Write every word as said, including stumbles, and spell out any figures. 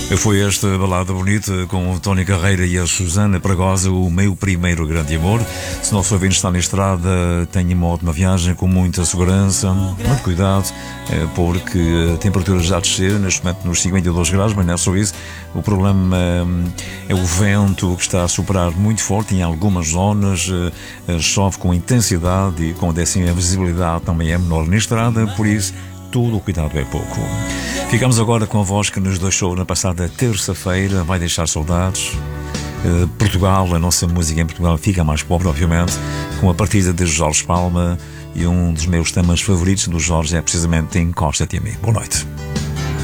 Foi esta balada bonita com o Tony Carreira e a Susana Pragosa, o meu primeiro grande amor. Se o nosso ouvinte está na estrada, tenha uma ótima viagem com muita segurança, muito cuidado, porque a temperatura já descer, neste momento nos cinquenta e dois graus, mas não é só isso. O problema é o vento que está a soprar muito forte em algumas zonas, chove com intensidade e com assim a visibilidade também é menor na estrada, por isso tudo o cuidado é pouco. Ficamos agora com a voz que nos deixou na passada terça-feira, vai deixar saudades. Uh, Portugal, a nossa música em Portugal fica mais pobre, obviamente, com a partida de Jorge Palma, e um dos meus temas favoritos do Jorge é precisamente Encosta-te a mim. Boa noite.